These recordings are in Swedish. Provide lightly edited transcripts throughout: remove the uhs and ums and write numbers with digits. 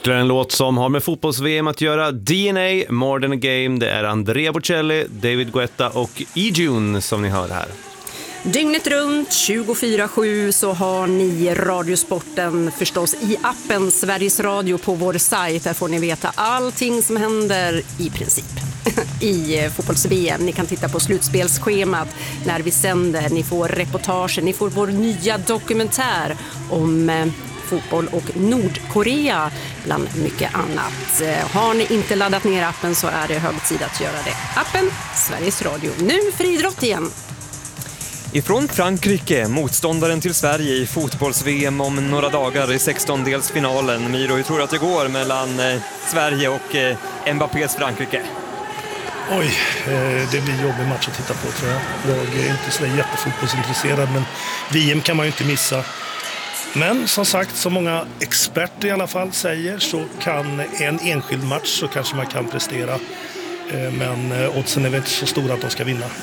Ytterligare en låt som har med fotbolls-VM att göra. DNA, More Than A Game. Det är Andrea Bocelli, David Guetta och E-June som ni hör här. Dygnet runt, 24/7 så har ni Radiosporten förstås i appen Sveriges Radio på vår sajt. Där får ni veta allting som händer i princip i fotbolls-VM. Ni kan titta på slutspelsschemat när vi sänder. Ni får reportager, ni får vår nya dokumentär om fotboll och Nordkorea bland mycket annat. Har ni inte laddat ner appen så är det hög tid att göra det. Appen Sveriges Radio. Nu för idrott igen. Ifrån Frankrike, motståndaren till Sverige i fotbolls-VM om några dagar i 16-delsfinalen. Miro, hur tror du att det går mellan Sverige och Mbappés Frankrike? Oj, det blir jobbig match att titta på tror jag. Jag är inte så jättefotbollsintresserad, men VM kan man ju inte missa. Men som sagt, som många experter i alla fall säger, så kan en enskild match så kanske man kan prestera. Men oddsen är väl inte så stora att de ska vinna.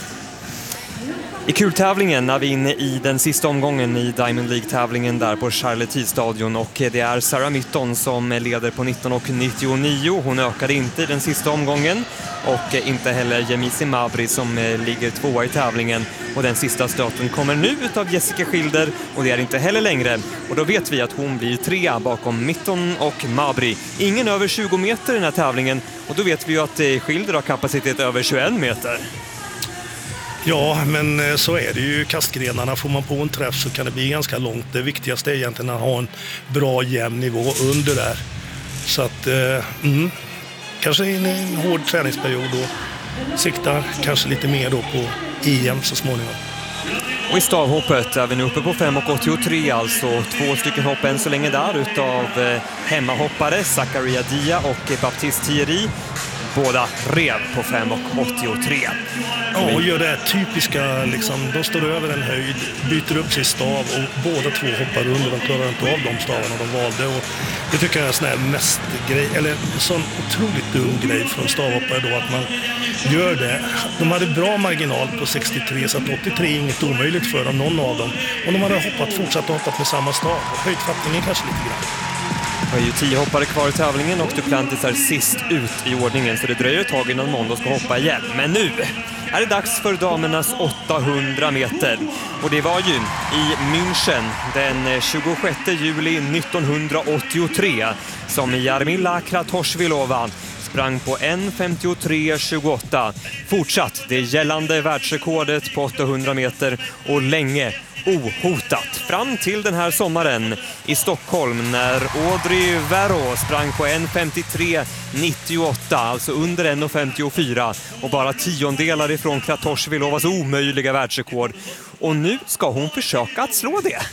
I kultävlingen är vi inne i den sista omgången i Diamond League-tävlingen där på Charlotte-stadion, och det är Sarah Mytton som leder på 19,99. Hon ökade inte i den sista omgången, och inte heller Yemisi Mabry som ligger tvåa i tävlingen. Och den sista stöten kommer nu utav Jessica Schilder, och det är inte heller längre. Och då vet vi att hon blir trea bakom Mytton och Mabry. Ingen över 20 meter i den här tävlingen, och då vet vi ju att Schilder har kapacitet över 21 meter. Ja, men så är det ju. Kastgrenarna, får man på en träff så kan det bli ganska långt. Det viktigaste är egentligen att ha en bra jämn nivå under där. Så att kanske i en hård träningsperiod och siktar kanske lite mer då på EM så småningom. Och i stavhoppet är vi nu uppe på 5,83, alltså 2 stycken hopp än så länge där utav hemmahoppare, Zakaria Dia och Baptiste Thierry. Båda rev på 5,83. Ja, och gör det typiska, liksom, de står över en höjd, byter upp sin stav och båda två hoppar under. De klarar inte av de stavarna de valde. Och det tycker jag är en sån här mästergrej, eller en sån otroligt dum grej från stavhoppare då, att man gör det. De hade bra marginal på 63, så att 83 är inget omöjligt för dem, någon av dem. Och de hade fortsatt hoppat med samma stav. Höjdfattningen kanske lite grann. Det är ju 10 hoppare kvar i tävlingen, och Duplantis är sist ut i ordningen, så det dröjer ett tag innan Mondo ska hoppa igen. Men nu är det dags för damernas 800 meter. Och det var ju i München den 26 juli 1983 som Jarmila Kratochvilova sprang på 1:53,28. Fortsatt det gällande världsrekordet på 800 meter och länge ohotat fram till den här sommaren i Stockholm när Audrey Verreaux sprang på 1:53,98, alltså under 1:54 och bara tiondelar ifrån Kratochvilovas omöjliga världsrekord. Och nu ska hon försöka att slå det.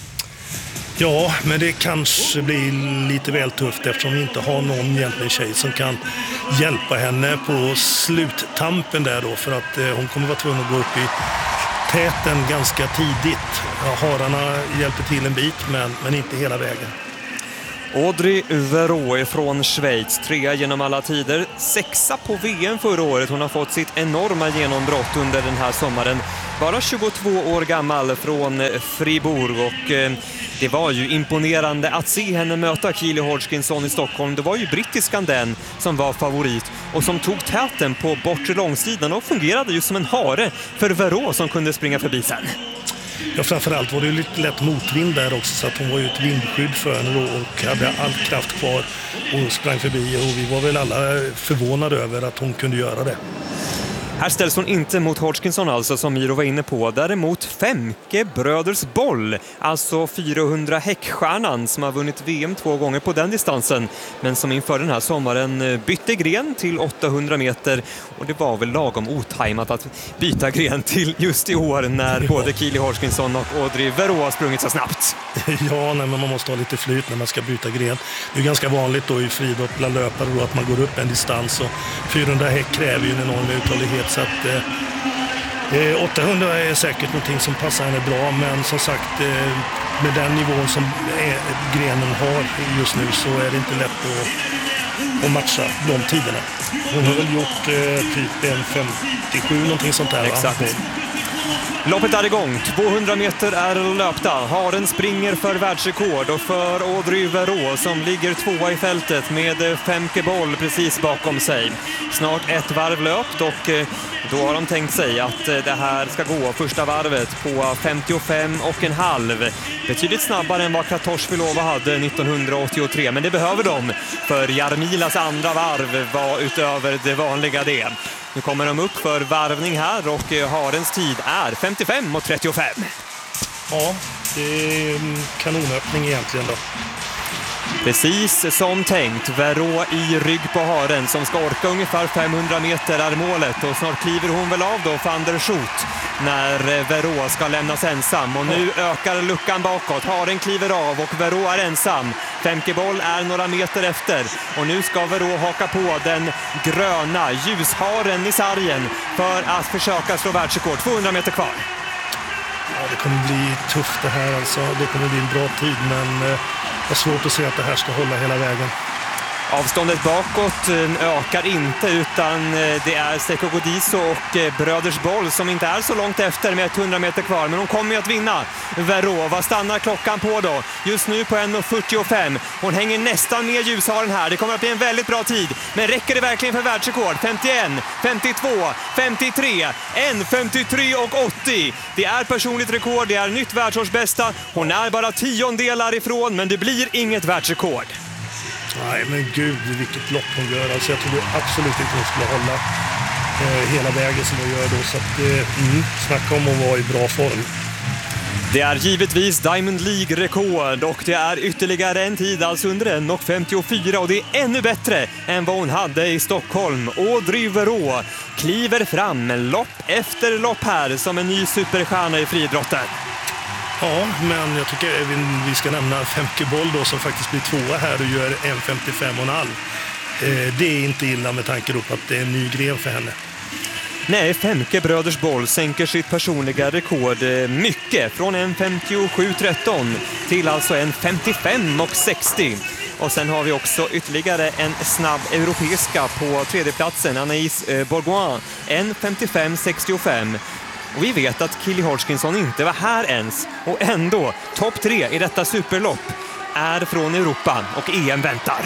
Ja, men det kanske blir lite väl tufft eftersom vi inte har någon egentligen tjej som kan hjälpa henne på sluttampen där då, för att hon kommer vara tvungen att gå upp i täten ganska tidigt. Ja, hararna hjälper till en bit, men inte hela vägen. Audrey Verreaux från Schweiz, 3 genom alla tider, 6 på VM förra året. Hon har fått sitt enorma genombrott under den här sommaren. Bara 22 år gammal från Fribourg, och det var ju imponerande att se henne möta Keely Hodgkinson i Stockholm. Det var ju brittiskan den som var favorit och som tog täten på bortre långsidan och fungerade ju som en hare för Verreaux som kunde springa förbi sen. Ja, framförallt var det ju lite lätt motvind där också, så att hon var ju ett vindskydd för henne då och hade all kraft kvar och sprang förbi, och vi var väl alla förvånade över att hon kunde göra det. Här ställs hon inte mot Hodgkinson alltså, som Miro var inne på. Däremot Femke Bröders Boll, alltså 400 häckstjärnan som har vunnit VM 2 gånger på den distansen, men som inför den här sommaren bytte gren till 800 meter. Och det var väl lagom otajmat att byta gren till just i år när både Keely Hodgkinson och Audrey Verreaux har sprungit så snabbt. Ja, nej, men man måste ha lite flyt när man ska byta gren. Det är ganska vanligt då i friidrott bland löpare då, att man går upp en distans, och 400 häck kräver ju en enorm uthållighet. Så att 800 är säkert någonting som passar henne bra, men som sagt med den nivån som grenen har just nu så är det inte lätt att matcha de tiderna. Hon har väl gjort typ 1:57 någonting sånt där. Exakt. Loppet är igång, 200 meter är löpta. Haren springer för världsrekord och för Audrey Verreaux som ligger tvåa i fältet med Femke Bol precis bakom sig. Snart ett varv löpt och då har de tänkt sig att det här ska gå första varvet på 55,5. Betydligt snabbare än vad Kratochvilova hade 1983, men det behöver de för Jarmilas andra varv var utöver det vanliga det. Nu kommer de upp för varvning här och harens tid är 55,35. Ja, det är en kanonöppning egentligen då. Precis som tänkt, Verreaux i rygg på haren som ska orka ungefär 500 meter är målet och snart kliver hon väl av då van der Schoot när Verreaux ska lämnas ensam och nu ökar luckan bakåt. Haren kliver av och Verreaux är ensam. Femke Bol är några meter efter och nu ska Verreaux haka på den gröna ljusharen i sargen för att försöka slå världsrekord. 200 meter kvar. Ja, det kommer bli tufft det här alltså. Det kommer bli en bra tid, men det är svårt att se att det här ska hålla hela vägen. Avståndet bakåt ökar inte utan det är Seko Godiso och Bröders Boll som inte är så långt efter med 100 meter kvar. Men hon kommer ju att vinna. Verreaux, vad stannar klockan på då? Just nu på 1,45. Hon hänger nästan med ljusharen här. Det kommer att bli en väldigt bra tid. Men räcker det verkligen för världsrekord? 51, 52, 53, 1,53,80. Det är personligt rekord, det är nytt världsårsbästa. Hon är bara 10 ifrån, men det blir inget världsrekord. Nej, men gud, vilket lopp hon gör. Alltså, jag tror absolut inte hon skulle hålla hela vägen som hon gör då. Så att, snacka om hon var i bra form. Det är givetvis Diamond League-rekord och det är ytterligare en tid, alltså under 1,54 och det är ännu bättre än vad hon hade i Stockholm. Audrey Verreaux kliver fram lopp efter lopp här som en ny superstjärna i friidrotten. Ja, men jag tycker vi ska nämna Femke Bol då som faktiskt blir tvåa här och gör 1,55,5. Det är inte illa med tanke på att det är en ny gren för henne. Nej, Femke Bröders Boll sänker sitt personliga rekord mycket från 1,57,13 till alltså 1,55,60. Och sen har vi också ytterligare en snabb europeiska på tredjeplatsen, Anaïs Bourgoin, 1,55,65. Och vi vet att Kili Hodgkinson inte var här ens. Och ändå, topp 3 i detta superlopp är från Europa och EM väntar.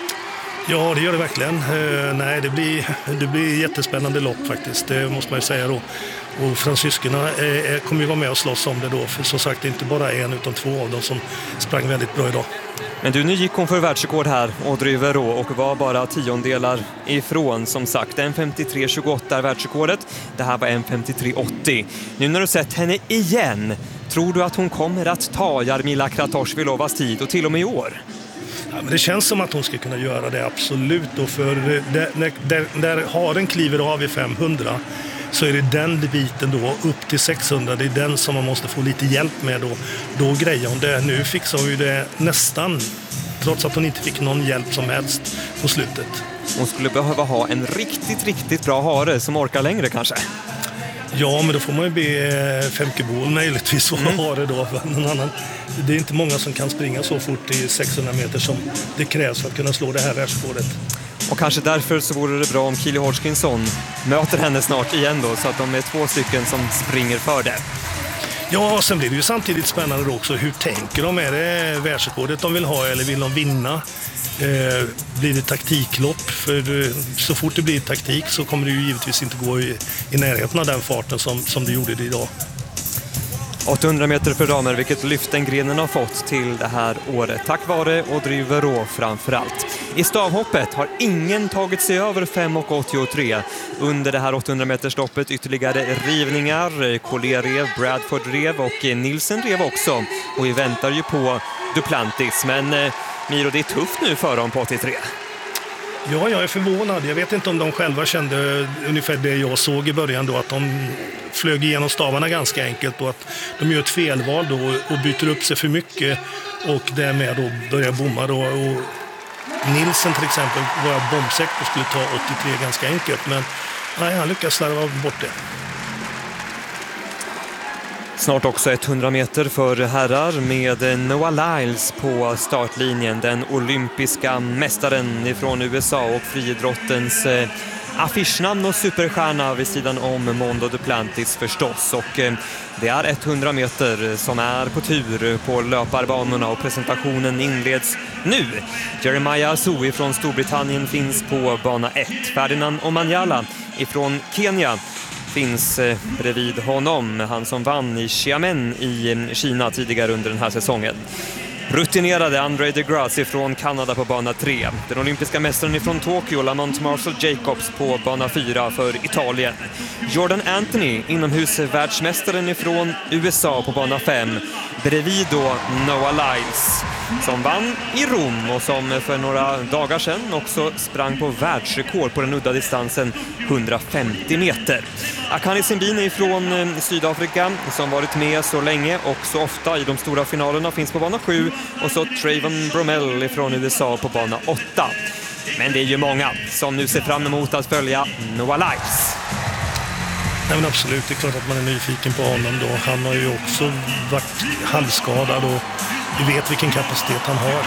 Ja, det gör det verkligen. Nej, det blir jättespännande lopp faktiskt. Det måste man ju säga då. Och fransyskorna kommer ju vara med och slåss om det då. För som sagt, inte bara en utan två av dem som sprang väldigt bra idag. Men du, nu gick hon för världsrekord här, Audrey Verreaux, och var bara 10 ifrån som sagt. 1,53,28 är världsrekordet. Det här var 1,53,80. Nu när du sett henne igen, tror du att hon kommer att ta Jarmila Kratochvilovas tid och till och med i år? Ja, men det känns som att hon ska kunna göra det, absolut. Och för där haren kliver av i 500 så är det den biten då upp till 600. Det är den som man måste få lite hjälp med då. Då grejer hon det. Nu fixar hon ju det nästan, trots att hon inte fick någon hjälp som helst på slutet. Hon skulle behöva ha en riktigt bra hare som orkar längre kanske. Ja, men då får man ju be Femke Bol möjligtvis vad har det då för någon annan. Det är inte många som kan springa så fort i 600 meter som det krävs för att kunna slå det här världsrekordet. Och kanske därför så vore det bra om Kili Hodgkinson möter henne snart igen då, så att de är 2 stycken som springer för det. Ja, sen blir det ju samtidigt spännande då också. Hur tänker de? Är det världsrekordet de vill ha eller vill de vinna? Blir det taktiklopp? För så fort det blir taktik så kommer det ju givetvis inte gå i närheten av den farten som det gjorde det idag. 800 meter för damer, vilket lyft den grenen har fått till det här året. Tack vare Audrey Verreaux framförallt. I stavhoppet har ingen tagit sig över 5,83 under det här 800 metersloppet. Ytterligare rivningar. Collier rev, Bradford rev och Nielsen rev också. Och vi väntar ju på Duplantis. Men Miro, det är tufft nu för dem på 83. Ja, jag är förvånad. Jag vet inte om de själva kände ungefär det jag såg i början då, att de flög igenom stavarna ganska enkelt och att de gör ett felval då och byter upp sig för mycket och därmed då börjar bomma då. Och Nielsen till exempel var bombsäker och skulle ta 83 ganska enkelt, men nej, han lyckas slarva bort det. Snart också 100 meter för herrar med Noah Lyles på startlinjen. Den olympiska mästaren ifrån USA och friidrottens affischnamn och superstjärna vid sidan om Mondo Duplantis förstås. Och det är 100 meter som är på tur på löparbanorna och presentationen inleds nu. Jeremiah Azoui från Storbritannien finns på bana 1. Ferdinand Omanyala ifrån Kenya finns bredvid honom, han som vann i Xiamen i Kina tidigare under den här säsongen. Rutinerade André de Grasse från Kanada på bana 3. Den olympiska mästaren från Tokyo, Lamont Marshall Jacobs på bana 4 för Italien. Jordan Anthony, inomhusvärldsmästaren från USA på bana 5. Bredvid då Noah Lyles som vann i Rom och som för några dagar sedan också sprang på världsrekord på den udda distansen 150 meter. Akani Simbine från Sydafrika som varit med så länge och så ofta i de stora finalerna finns på bana 7 och så Trayvon Bromell från USA på bana 8. Men det är ju många som nu ser fram emot att följa Noah Lyles. Nej, men absolut, det är klart att man är nyfiken på honom då. Han har ju också varit halvskadad och vi vet vilken kapacitet han har.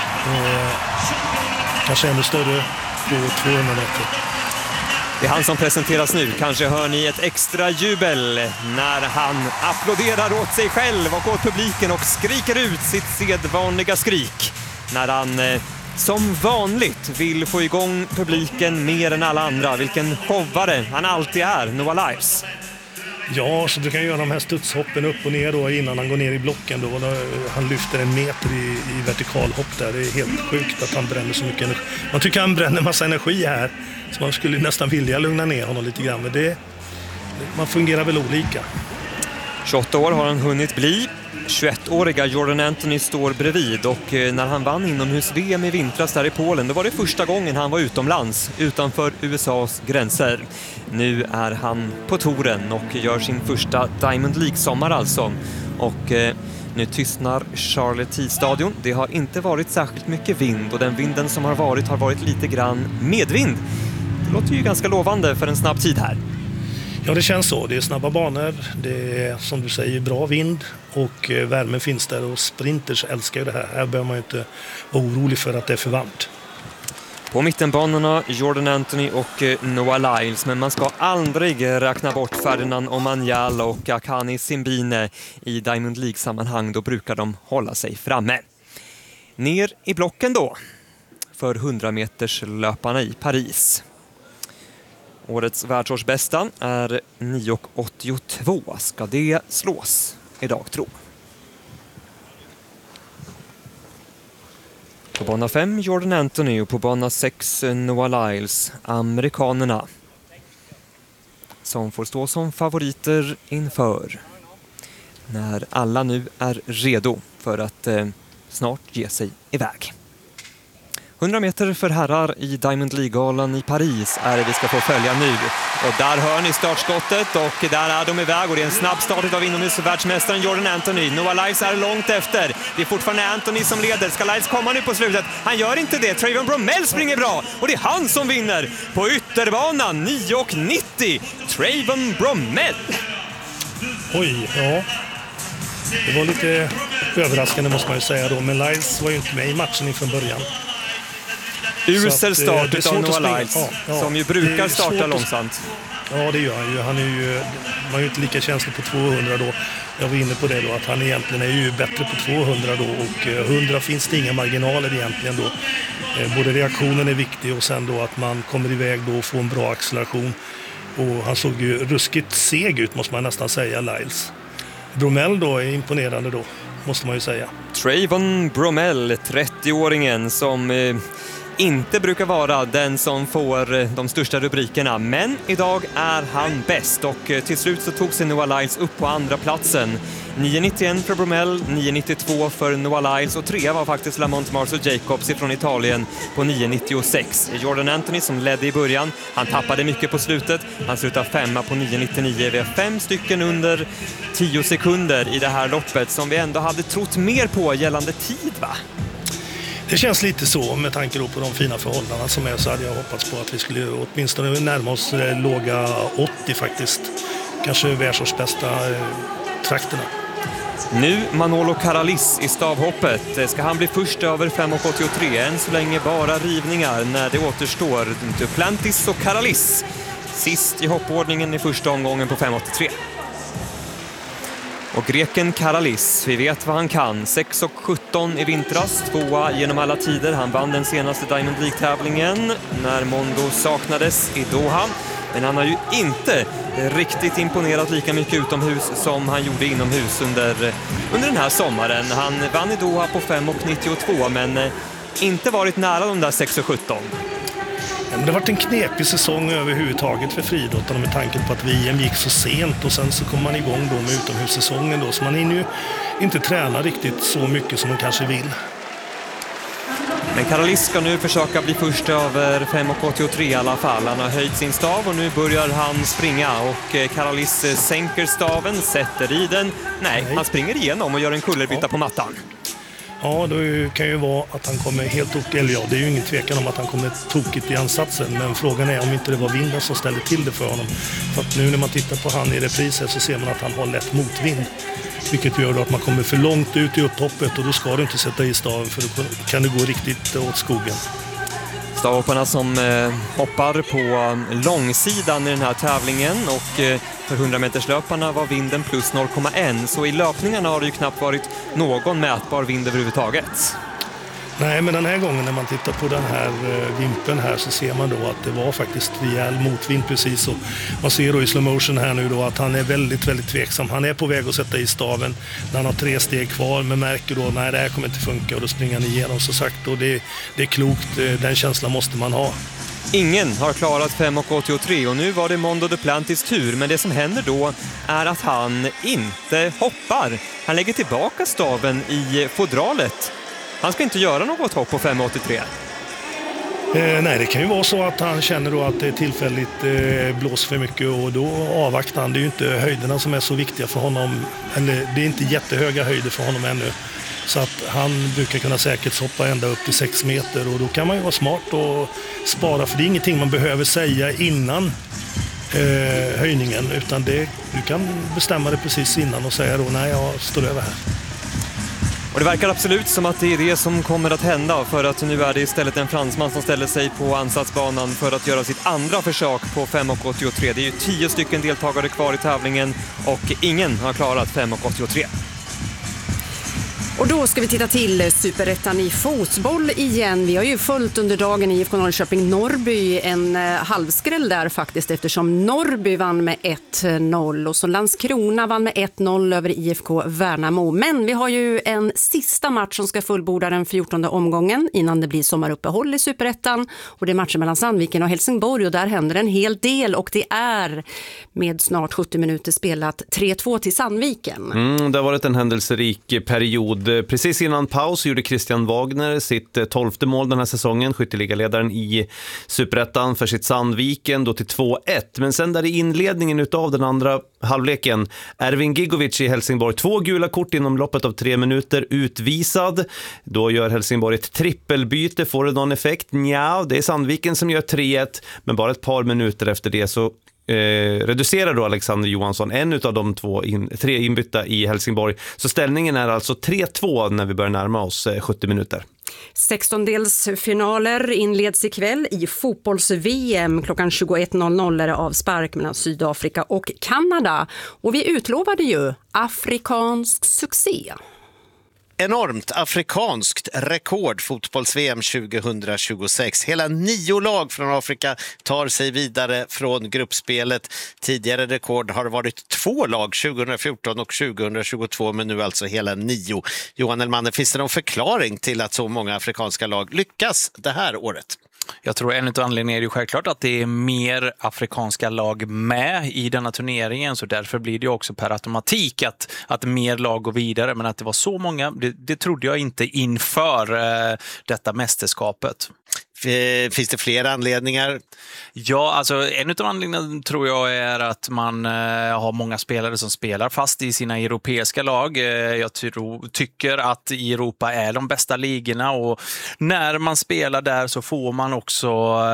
Kanske ännu större på 200 meter. Det är han som presenteras nu. Kanske hör ni ett extra jubel när han applåderar åt sig själv och åt publiken och skriker ut sitt sedvanliga skrik. När han som vanligt vill få igång publiken mer än alla andra. Vilken showare han alltid är, Noah Lyles. Ja, så du kan göra de här studshoppen upp och ner då innan han går ner i blocken då. Han lyfter 1 meter i vertikalhopp där. Det är helt sjukt att han bränner så mycket energi. Man tycker han bränner massa energi här. Så man skulle nästan vilja lugna ner honom lite grann. Men man fungerar väl olika. 28 år har han hunnit bli. 21-åriga Jordan Anthony står bredvid och när han vann inomhus-VM i vintras där i Polen, då var det första gången han var utomlands, utanför USAs gränser. Nu är han på touren och gör sin första Diamond League-sommar alltså. Och nu tystnar Charlotte T-stadion. Det har inte varit särskilt mycket vind och den vinden som har varit lite grann medvind. Det låter ju ganska lovande för en snabb tid här. Ja, det känns så. Det är snabba banor, det är som du säger bra vind och värmen finns där och sprinters älskar ju det här. Här behöver man ju inte vara orolig för att det är för varmt. På mittenbanorna Jordan Anthony och Noah Lyles, men man ska aldrig räkna bort Ferdinand Omanyala och Akani Simbine i Diamond League-sammanhang. Då brukar de hålla sig framme. Ner i blocken då för 100 meters löparna i Paris. Årets världsårsbästa är 9,82. Ska det slås idag, tro? På bana 5 Jordan Anthony och på bana 6 Noah Lyles, amerikanerna, som får stå som favoriter inför. När alla nu är redo för att snart ge sig iväg. 100 meter för herrar i Diamond League-galan i Paris är det vi ska få följa nu. Och där hör ni startskottet och där är de iväg och det är en snabb start av inomhusvärldsmästaren Jordan Anthony. Noah Lyles är långt efter. Det är fortfarande Anthony som leder. Ska Lyles komma nu på slutet? Han gör inte det. Trayvon Bromell springer bra och det är han som vinner på ytterbanan. 9,90. Trayvon Bromell. Oj, ja. Det var lite överraskande måste man ju säga då. Men Lyles var ju inte med i matchen ifrån början. Usel start av Noah Lyles, som ju brukar starta långsamt. Ja, det gör han ju. Man är ju inte lika känslig på 200 då. Jag var inne på det då, att han egentligen är ju bättre på 200 då. Och 100 finns det inga marginaler egentligen då. Både reaktionen är viktig och sen då att man kommer iväg då och får en bra acceleration. Och han såg ju ruskigt seg ut måste man nästan säga, Lyles. Bromell då är imponerande då, måste man ju säga. Trayvon Bromell, 30-åringen som inte brukar vara den som får de största rubrikerna, men idag är han bäst och till slut så tog sig Noah Lyles upp på andra platsen. 9,91 för Bromell, 9,92 för Noah Lyles och 3 var faktiskt Lamont Marshall Jacobs från Italien på 9,96. Jordan Anthony som ledde i början, han tappade mycket på slutet, han slutade 5 på 9,99. Vi har 5 stycken under 10 sekunder i det här loppet som vi ändå hade trott mer på gällande tid, va? Det känns lite så med tanke på de fina förhållandena som är, så hade jag hoppats på att vi skulle åtminstone närma oss låga 80 faktiskt. Kanske världsårsbästa trakterna. Nu Manolo Caralis i stavhoppet. Ska han bli först över 5,83? Än så länge bara rivningar när det återstår Duplantis och Caralis Sist i hoppordningen i första omgången på 5,83. Och greken Karalis, vi vet vad han kan. 6,17 i vintras, 2:a genom alla tider. Han vann den senaste Diamond League-tävlingen när Mondo saknades i Doha. Men han har ju inte riktigt imponerat lika mycket utomhus som han gjorde inomhus under den här sommaren. Han vann i Doha på 5,92 men inte varit nära de där 6,17. Det har varit en knepig säsong överhuvudtaget för friidrottarna med tanke på att VM gick så sent och sen så kom man igång då med utomhussäsongen då, så man hinner ju inte träna riktigt så mycket som man kanske vill. Men Karalis ska nu försöka bli först över 5,83 i alla fall. Han har höjt sin stav och nu börjar han springa och Karalis sänker staven, sätter i den. Nej, han springer igenom och gör en kullerbytta på mattan. Ja, då kan ju vara att han kommer helt tokigt, eller ja, det är ju ingen tvekan om att han kommer tokigt i ansatsen, men frågan är om inte det var vinden som ställde till det för honom. För att nu när man tittar på han i repriser så ser man att han har lätt motvind, vilket gör då att man kommer för långt ut i upphoppet och då ska du inte sätta i staven för då kan det gå riktigt åt skogen. Stavhopparna som hoppar på långsidan i den här tävlingen och för 100-meterslöparna var vinden plus 0,1 så i löpningarna har det ju knappt varit någon mätbar vind överhuvudtaget. Nej, men den här gången när man tittar på den här vimpen här så ser man då att det var faktiskt rejäl motvind precis. Och man ser då i slow motion här nu då att han är väldigt, väldigt tveksam. Han är på väg att sätta i staven när han har 3 steg kvar men märker då nej det här kommer inte funka och då springer han igenom så sagt och det är klokt, den känslan måste man ha. Ingen har klarat 5,83 och nu var det Mondo Duplantis tur men det som händer då är att han inte hoppar. Han lägger tillbaka staven i fodralet. Han ska inte göra något hopp på 5,83. Nej, det kan ju vara så att han känner då att det är tillfälligt blås för mycket och då avvaktar han. Det är ju inte höjderna som är så viktiga för honom. Eller det är inte jättehöga höjder för honom ännu. Så att han brukar kunna säkerhetshoppa ända upp till 6 meter och då kan man ju vara smart och spara. För det är ingenting man behöver säga innan höjningen utan du kan bestämma det precis innan och säga då nej jag står över här. Och det verkar absolut som att det är det som kommer att hända för att nu är det istället en fransman som ställer sig på ansatsbanan för att göra sitt andra försök på 5,83. Det är ju 10 stycken deltagare kvar i tävlingen och ingen har klarat 5,83. Och då ska vi titta till Superettan i fotboll igen. Vi har ju följt under dagen i IFK Norrköping-Norrby en halvskräll där faktiskt eftersom Norrby vann med 1-0 och så Landskrona vann med 1-0 över IFK Värnamo. Men vi har ju en sista match som ska fullborda den 14:e omgången innan det blir sommaruppehåll i Superettan och det är matchen mellan Sandviken och Helsingborg och där händer en hel del och det är med snart 70 minuter spelat 3-2 till Sandviken. Det har varit en händelserik period. Precis innan paus gjorde Christian Wagner sitt 12:e mål den här säsongen, skytteligaledaren i Superettan för sitt Sandviken då till 2-1. Men sen där i inledningen utav den andra halvleken, Ervin Gigovic i Helsingborg 2 gula kort inom loppet av 3 minuter utvisad. Då gör Helsingborg ett trippelbyte, får det någon effekt? Nja, det är Sandviken som gör 3-1, men bara ett par minuter efter det så reducerar då Alexander Johansson en av de 3 inbytta i Helsingborg. Så ställningen är alltså 3-2 när vi börjar närma oss 70 minuter. 16-delsfinaler inleds ikväll i fotbolls-VM. Klockan 21.00 är det avspark mellan Sydafrika och Kanada. Och vi utlovade ju afrikansk succé. Enormt afrikanskt rekord fotbolls-VM 2026. Hela 9 lag från Afrika tar sig vidare från gruppspelet. Tidigare rekord har varit 2 lag 2014 och 2022 men nu alltså hela 9. Johan Elmander, finns det någon förklaring till att så många afrikanska lag lyckas det här året? Jag tror en av anledningarna är ju självklart att det är mer afrikanska lag med i denna turneringen så därför blir det också per automatik att mer lag går vidare men att det var så många, det trodde jag inte inför detta mästerskapet. Finns det fler anledningar? Ja, alltså en av anledningarna tror jag är att man har många spelare som spelar fast i sina europeiska lag. Jag tycker att i Europa är de bästa ligorna och när man spelar där så får man också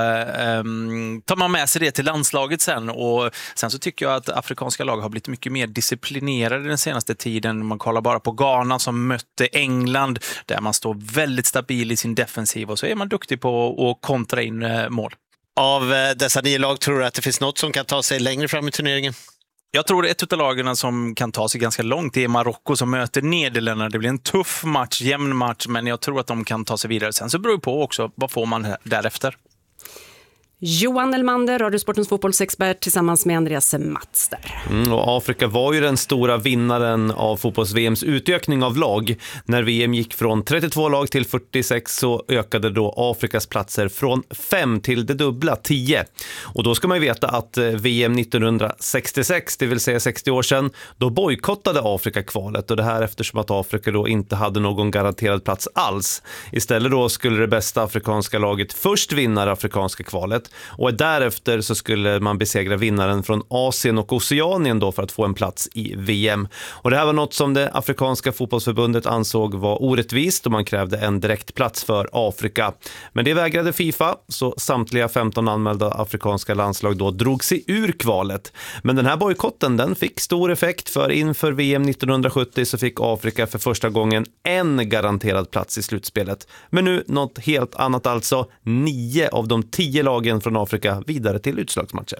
tar man med sig det till landslaget sen och sen så tycker jag att afrikanska lag har blivit mycket mer disciplinerade den senaste tiden. Man kollar bara på Ghana som mötte England där man står väldigt stabil i sin defensiv och så är man duktig på att kontra in mål. av dessa 9 lag tror du att det finns något som kan ta sig längre fram i turneringen? Jag tror ett av lagen som kan ta sig ganska långt, det är Marocko som möter Nederländerna. Det blir en tuff match, jämn match, men jag tror att de kan ta sig vidare. Sen så beror det på också, vad får man därefter? Johan Elmander, Radiosportens fotbollsexpert, tillsammans med Andreas Mats där. Och Afrika var ju den stora vinnaren av fotbolls-VMs utökning av lag. När VM gick från 32 lag till 46 så ökade då Afrikas platser från 5 till det dubbla, 10. Och då ska man ju veta att VM 1966, det vill säga 60 år sedan, då bojkottade Afrika kvalet. Och det här eftersom att Afrika då inte hade någon garanterad plats alls. Istället då skulle det bästa afrikanska laget först vinna det afrikanska kvalet. Och därefter så skulle man besegra vinnaren från Asien och Oceanien då för att få en plats i VM. Och det här var något som det afrikanska fotbollsförbundet ansåg var orättvist och man krävde en direkt plats för Afrika. Men det vägrade FIFA, så samtliga 15 anmälda afrikanska landslag då drog sig ur kvalet. Men den här bojkotten, den fick stor effekt, för inför VM 1970 så fick Afrika för första gången en garanterad plats i slutspelet. Men nu något helt annat, alltså 9 av de 10 lagen från Afrika vidare till utslagsmatcher.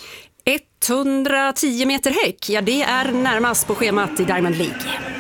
110 meter häck, ja det är närmast på schemat i Diamond League.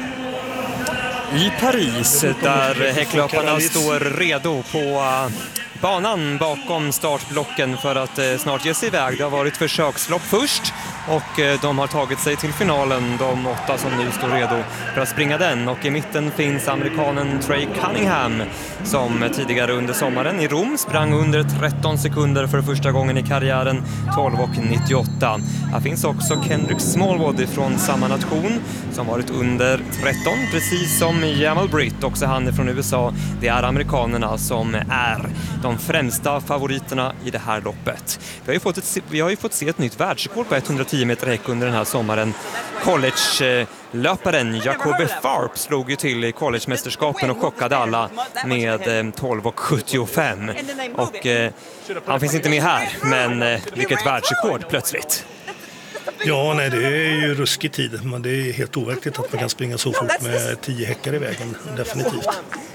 I Paris, där häcklöparna står redo på banan bakom startblocken för att snart ge sig iväg. Det har varit försökslopp först och de har tagit sig till finalen, de 8 som nu står redo för att springa den. Och i mitten finns amerikanen Trey Cunningham som tidigare under sommaren i Rom sprang under 13 sekunder för första gången i karriären, 12:98. Här finns också Kendrick Smallwood från samma nation som varit under 13, precis som Jamal Britt, också han är från USA. Det är amerikanerna som är de främsta favoriterna i det här loppet. Vi har ju fått se ett nytt världsrekord på 110 meter häck under den här sommaren. College-löparen Jacobe Farp slog ju till i college-mästerskapen och chockade alla med 12:75. Och han finns inte med här, men vilket världsrekord plötsligt. Ja, nej, det är ju ruskig tid, men det är helt overkligt att man kan springa så fort med 10 häckar i vägen, definitivt.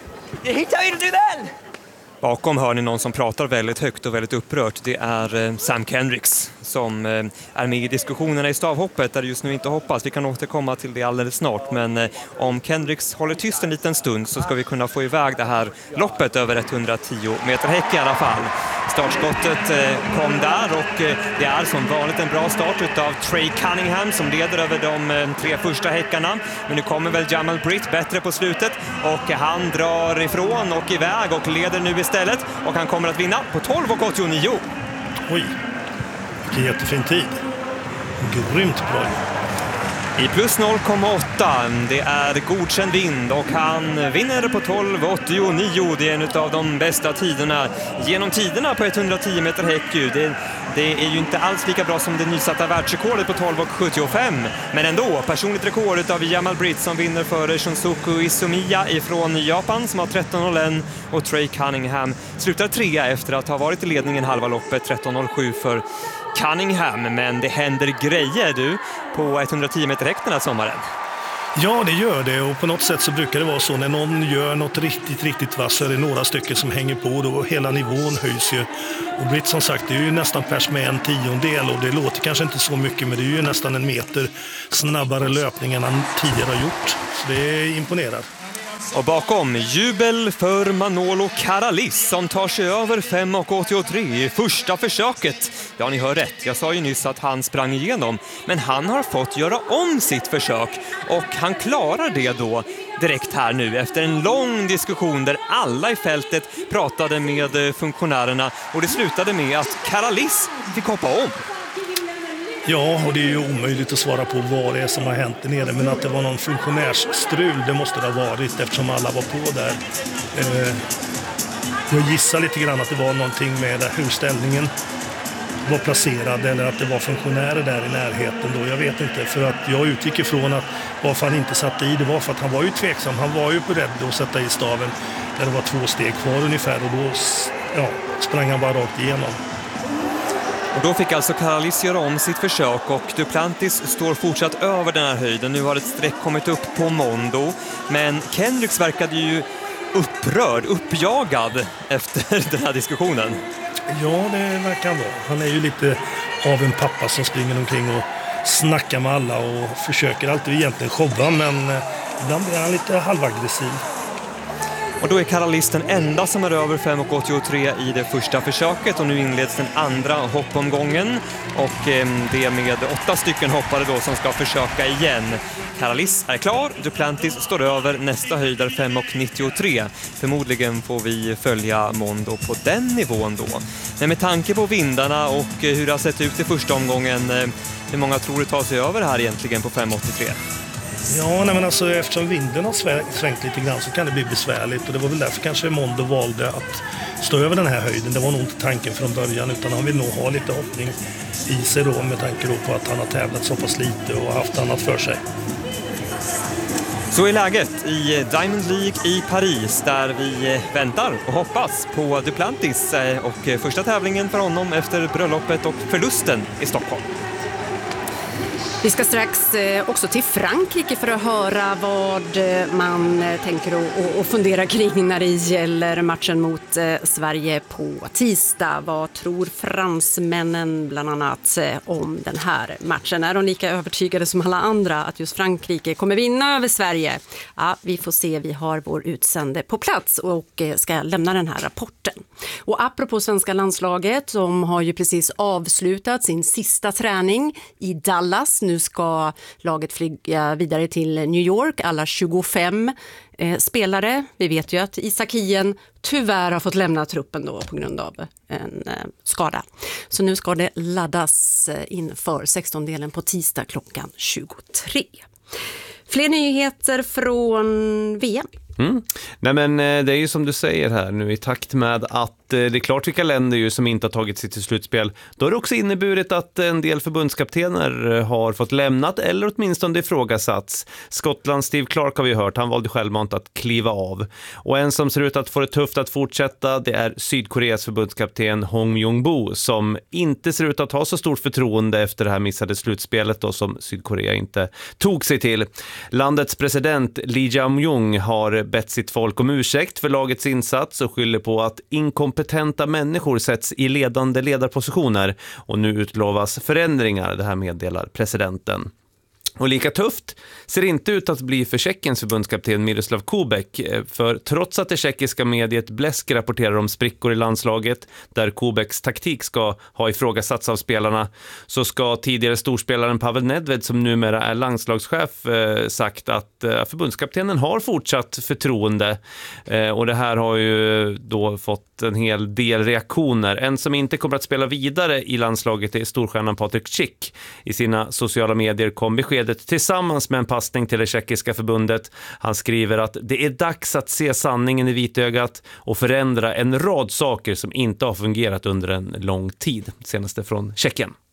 Bakom hör ni någon som pratar väldigt högt och väldigt upprört. Det är Sam Kendricks som är med i diskussionerna i stavhoppet där det just nu inte hoppas. Vi kan återkomma till det alldeles snart, men om Kendricks håller tyst en liten stund så ska vi kunna få iväg det här loppet över 110 meter häck i alla fall. Startskottet kom där och det är som vanligt en bra start utav Trey Cunningham som leder över de 3 första häckarna. Men nu kommer väl Jamal Britt bättre på slutet och han drar ifrån och iväg och leder nu istället och han kommer att vinna på 12:89. Oj, vilken jättefin tid. Grymt bra. I plus 0,8, det är godkänd vind och han vinner på 12:89. Det är en av de bästa tiderna genom tiderna på 110 meter häck. Det är ju inte alls lika bra som det nysatta världsrekordet på 12:75. Men ändå, personligt rekord av Jamal Britt som vinner före Shunsuku Izumiya ifrån Japan som har 13:01 och Trey Cunningham slutar 3 efter att ha varit i ledningen halva loppet, 13:07 för Cunningham. Men det händer grejer på 110 meter häck den här sommaren. Ja, det gör det, och på något sätt så brukar det vara så när någon gör något riktigt vass så är det några stycken som hänger på då hela nivån höjs ju. Och Britt som sagt, det är ju nästan pers med 1/10 och det låter kanske inte så mycket, men det är ju nästan 1 meter snabbare löpning än han tidigare har gjort. Så det imponerar. Och bakom jubel för Manolo Caralis som tar sig över 5:83 i första försöket. Ja, ni hör rätt. Jag sa ju nyss att han sprang igenom. Men han har fått göra om sitt försök och han klarar det då direkt här nu efter en lång diskussion där alla i fältet pratade med funktionärerna och det slutade med att Caralis fick hoppa om. Ja, och det är ju omöjligt att svara på vad det är som har hänt där nere, men att det var någon funktionärsstrul, det måste det ha varit eftersom alla var på där. Jag gissar lite grann att det var någonting med hur ställningen var placerad eller att det var funktionärer där i närheten då, jag vet inte. För att jag utgick ifrån att varför han inte satte i, det var för att han var ju tveksam, han var ju beredd att sätta i staven där det var 2 steg kvar ungefär och då sprang han bara rakt igenom. Och då fick alltså Caralis göra om sitt försök och Duplantis står fortsatt över den här höjden. Nu har ett streck kommit upp på Mondo. Men Kendricks verkade ju upprörd, uppjagad efter den här diskussionen. Ja, det verkar han vara. Han är ju lite av en pappa som springer omkring och snackar med alla och försöker alltid egentligen showa, men ibland blir han lite halvaggressiv. Och då är Karalis den enda som är över 5,83 i det första försöket och nu inleds den andra hoppomgången och det är med 8 stycken hoppare då som ska försöka igen. Karalis är klar, Duplantis står över, nästa höjd är 5,93. Förmodligen får vi följa Mondo på den nivån då. Men med tanke på vindarna och hur det har sett ut i första omgången, hur många tror du tar sig över här egentligen på 5,83? Ja, men alltså, eftersom vinden har svängt lite grann så kan det bli besvärligt och det var väl därför kanske Mondo valde att stå över den här höjden. Det var nog inte tanken från början, utan han vill nog ha lite hoppning i sig då, med tanke då på att han har tävlat så pass lite och haft annat för sig. Så är läget i Diamond League i Paris där vi väntar och hoppas på Duplantis och första tävlingen för honom efter bröllopet och förlusten i Stockholm. Vi ska strax också till Frankrike för att höra vad man tänker och fundera kring när det gäller matchen mot Sverige på tisdag. Vad tror fransmännen bland annat om den här matchen? Är de lika övertygade som alla andra att just Frankrike kommer vinna över Sverige? Ja, vi får se. Vi har vår utsände på plats och ska lämna den här rapporten. Och apropå svenska landslaget, de har ju precis avslutat sin sista träning i Dallas. Nu ska laget flyga vidare till New York, alla 25 spelare. Vi vet ju att Isak Hien tyvärr har fått lämna truppen då på grund av en skada. Så nu ska det laddas inför 16-delen på tisdag klockan 23. Fler nyheter från VM. Nej, men det är ju som du säger här nu, i takt med att det är klart vilka länder ju som inte har tagit sig till slutspel. Då har det också inneburit att en del förbundskaptener har fått lämnat eller åtminstone ifrågasatts. Skottlands Steve Clark har vi hört, han valde självmant att kliva av. Och en som ser ut att få det tufft att fortsätta, det är Sydkoreas förbundskapten Hong Jong-bo som inte ser ut att ha så stort förtroende efter det här missade slutspelet då, som Sydkorea inte tog sig till. Landets president Lee Jae-myung har bett sitt folk om ursäkt för lagets insats och skyller på att inkompetenta människor sätts i ledande ledarpositioner och nu utlovas förändringar, det här meddelar presidenten. Och lika tufft ser inte ut att bli för Tjeckiens förbundskapten Miroslav Kubek, för trots att det tjeckiska mediet Blesk rapporterar om sprickor i landslaget där Kubeks taktik ska ha ifrågasatts av spelarna, så ska tidigare storspelaren Pavel Nedved, som numera är landslagschef, sagt att förbundskaptenen har fortsatt förtroende, och det här har ju då fått en hel del reaktioner. En som inte kommer att spela vidare i landslaget är storstjärnan Patrik Schick. I sina sociala medier kom beskedet tillsammans med en passning till det tjeckiska förbundet. Han skriver att det är dags att se sanningen i vitögat och förändra en rad saker som inte har fungerat under en lång tid. Senaste från Tjeckien.